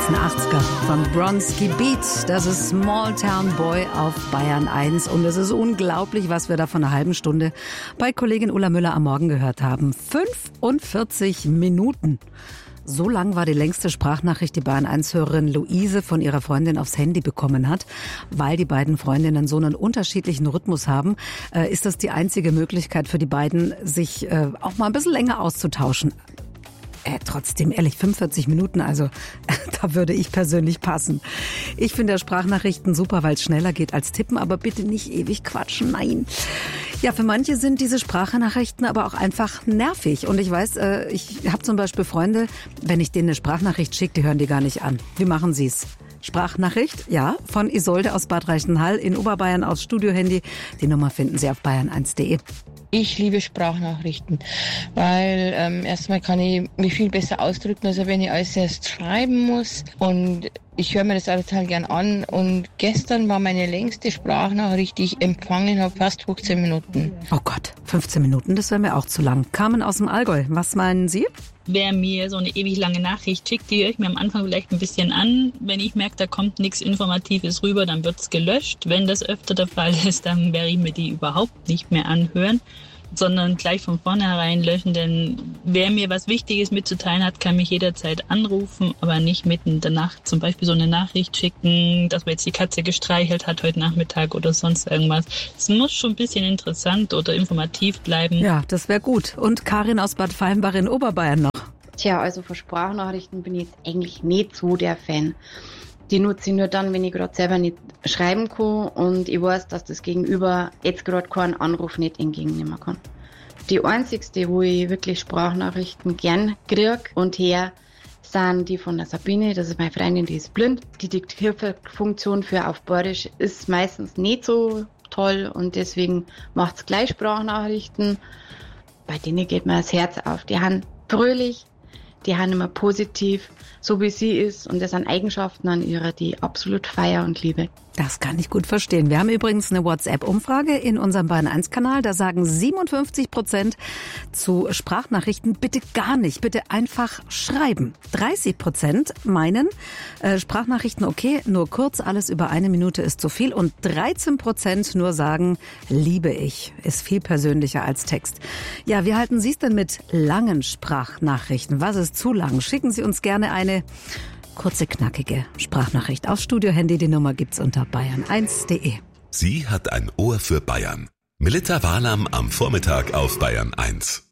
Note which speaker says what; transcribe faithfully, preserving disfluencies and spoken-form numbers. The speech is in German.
Speaker 1: ein achtziger von Bronski Beat. Das ist Small Town Boy auf Bayern eins. Und es ist unglaublich, was wir da vor einer halben Stunde bei Kollegin Ulla Müller am Morgen gehört haben. fünfundvierzig Minuten. So lang war die längste Sprachnachricht, die Bayern eins Hörerin Luise von ihrer Freundin aufs Handy bekommen hat. Weil die beiden Freundinnen so einen unterschiedlichen Rhythmus haben, äh, ist das die einzige Möglichkeit für die beiden, sich äh, auch mal ein bisschen länger auszutauschen. Äh, trotzdem, ehrlich, fünfundvierzig Minuten, also da würde ich persönlich passen. Ich finde ja Sprachnachrichten super, weil es schneller geht als tippen, aber bitte nicht ewig quatschen, nein. Ja, für manche sind diese Sprachnachrichten aber auch einfach nervig. Und ich weiß, äh, ich habe zum Beispiel Freunde, wenn ich denen eine Sprachnachricht schicke, die hören die gar nicht an. Wie machen sie es? Sprachnachricht, ja, von Isolde aus Bad Reichenhall in Oberbayern aus Studiohandy. Die Nummer finden Sie auf bayern eins punkt de.
Speaker 2: Ich liebe Sprachnachrichten, weil ähm, erstmal kann ich mich viel besser ausdrücken, als wenn ich alles erst schreiben muss. Und ich höre mir das auch total gern an. Und gestern war meine längste Sprachnachricht, die ich empfangen habe, fast fünfzehn Minuten.
Speaker 1: Oh Gott, fünfzehn Minuten, das wäre mir auch zu lang. Carmen aus dem Allgäu, was meinen Sie?
Speaker 3: Wer mir so eine ewig lange Nachricht schickt, die höre ich mir am Anfang vielleicht ein bisschen an. Wenn ich merke, da kommt nichts Informatives rüber, dann wird es gelöscht. Wenn das öfter der Fall ist, dann werde ich mir die überhaupt nicht mehr anhören, sondern gleich von vornherein löschen. Denn wer mir was Wichtiges mitzuteilen hat, kann mich jederzeit anrufen, aber nicht mitten in der Nacht zum Beispiel so eine Nachricht schicken, dass man jetzt die Katze gestreichelt hat heute Nachmittag oder sonst irgendwas. Es muss schon ein bisschen interessant oder informativ bleiben.
Speaker 1: Ja, das wäre gut. Und Karin aus Bad Feimbach in Oberbayern noch.
Speaker 4: Tja, also für Sprachnachrichten bin ich jetzt eigentlich nicht so der Fan. Die nutze ich nur dann, wenn ich gerade selber nicht schreiben kann und ich weiß, dass das Gegenüber jetzt gerade keinen Anruf nicht entgegennehmen kann. Die einzigste, wo ich wirklich Sprachnachrichten gern kriege und her, sind die von der Sabine. Das ist meine Freundin, die ist blind. Die Diktierfunktion für auf Bayerisch ist meistens nicht so toll und deswegen macht es gleich Sprachnachrichten. Bei denen geht mir das Herz auf. Die haben fröhlich, die haben immer positiv, so wie sie ist. Und das sind Eigenschaften an ihrer, die ich absolut feier und liebe.
Speaker 1: Das kann ich gut verstehen. Wir haben übrigens eine WhatsApp-Umfrage in unserem Bayern eins Kanal. Da sagen siebenundfünfzig Prozent zu Sprachnachrichten bitte gar nicht, bitte einfach schreiben. dreißig Prozent meinen äh, Sprachnachrichten okay, nur kurz, alles über eine Minute ist zu viel. Und dreizehn Prozent nur sagen, liebe ich, ist viel persönlicher als Text. Ja, wie halten Sie es denn mit langen Sprachnachrichten? Was ist zu lang? Schicken Sie uns gerne eine kurze, knackige Sprachnachricht aufs Studiohandy. Die Nummer gibt's unter bayern eins punkt de.
Speaker 5: Sie hat ein Ohr für Bayern. Melitta Walam am Vormittag auf Bayern eins.